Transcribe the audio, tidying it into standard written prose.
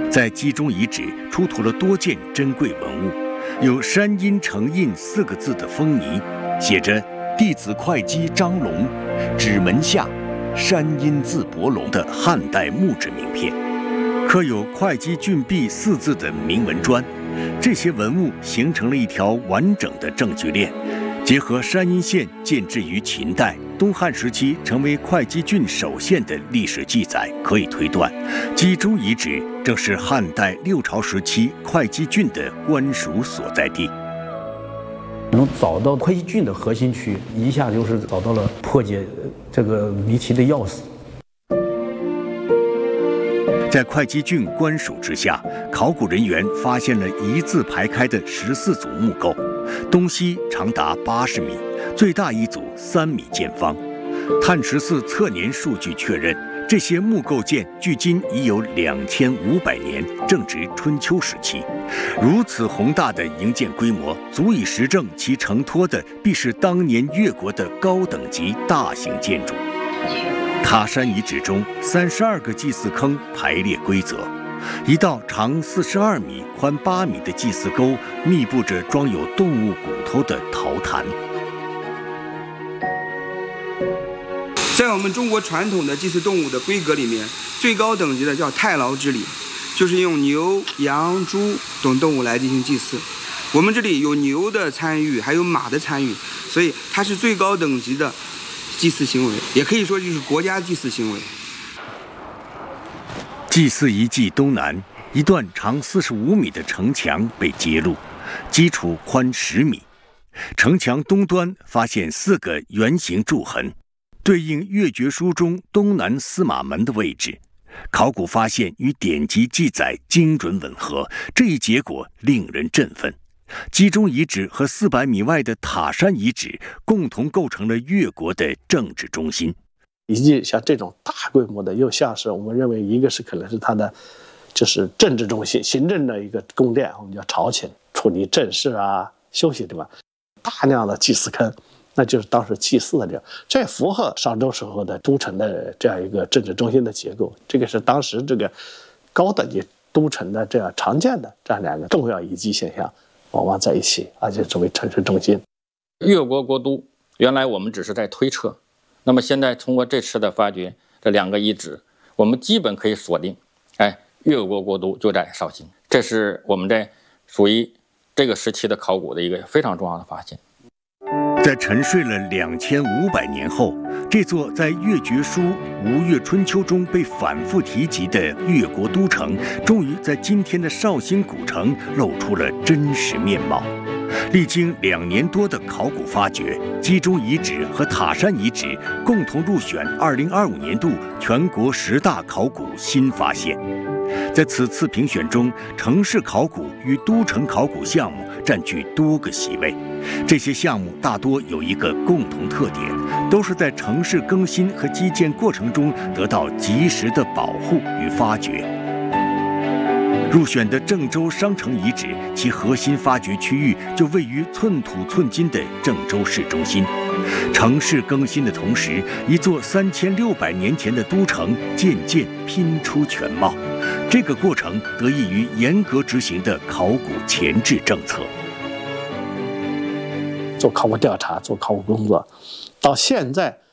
在基中遗址出土了多件珍贵文物，有山阴成印4个字的封泥，写着“弟子会稽张龙，指门下，山阴字伯龙”的汉代木质名片，刻有会稽郡币4字的铭文砖。这些文物形成了一条完整的证据链，结合山阴县建制于秦代、东汉时期成为会稽郡首县的历史记载，可以推断，基中遗址正是汉代6朝时期会稽郡的官署所在地。 能找到会稽郡的核心区，一下就是找到了破解这个谜题的钥匙。 在会稽郡官署之下，考古人员发现了一字排开的14组木构，东西长达80米，最大一组3米见方。碳14测年数据确认，这些木构件距今已有2500年，正值春秋时期。如此宏大的营建规模，足以实证其承托的必是当年越国的高等级大型建筑。塔山遗址中32个祭祀坑排列规则，一道长42米、宽8米的祭祀沟密布着装有动物骨头的陶坛。 在我们中国传统的祭祀动物的规格里面，最高等级的叫太牢之礼，就是用牛、羊、猪等动物来进行祭祀。我们这里有牛的参与，还有马的参与，所以它是最高等级的祭祀行为，也可以说就是国家祭祀行为。 祭祀遗迹东南一段长45米的城墙被揭露，基础宽10米。城墙东端发现4个圆形柱痕，对应越决书中东南司马门的位置。考古发现与典籍记载精准吻合，这一结果令人振奋。基中遗址和400米外的塔山遗址共同构成了越国的政治中心。 以及像这种大规模的，又像是我们认为一个是可能是它的就是政治中心、行政的一个宫殿，我们叫朝寝，处理政事啊、休息地方，大量的祭祀坑，那就是当时祭祀的地方，这也符合商周时候的都城的这样一个政治中心的结构。这个是当时这个高等级都城的这样常见的这样2个重要遗迹现象往往在一起，而且作为城市中心。 越国国都原来我们只是在推测，那么现在通过这次的发掘，这2个遗址，我们基本可以锁定，越国国都就在绍兴，这是我们在属于这个时期的考古的一个非常重要的发现。 在沉睡了2500年后，这座在越决书《吴越春秋》中被反复提及的越国都城，终于在今天的绍兴古城露出了真实面貌。历经2年多的考古发掘，基中遗址和塔山遗址共同入选2025年度全国10大考古新发现。在此次评选中，城市考古与都城考古项目占据多个席位。这些项目大多有一个共同特点，都是在城市更新和基建过程中得到及时的保护与发掘。入选的郑州商城遗址，其核心发掘区域就位于寸土寸金的郑州市中心。城市更新的同时，一座3600年前的都城渐渐拼出全貌。这个过程得益于严格执行的考古前置政策。 做考古调查、做考古工作，到现在